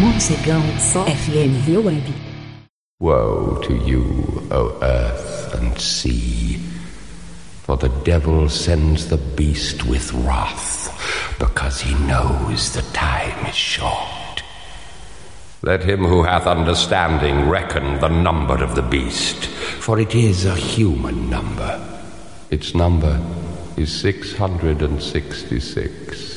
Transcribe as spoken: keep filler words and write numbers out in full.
Morcegão F M Web. Woe to you, O earth and sea, for the devil sends the beast with wrath, because he knows the time is short. Let him who hath understanding reckon the number of the beast, for it is a human number. Its number is six hundred and sixty-six.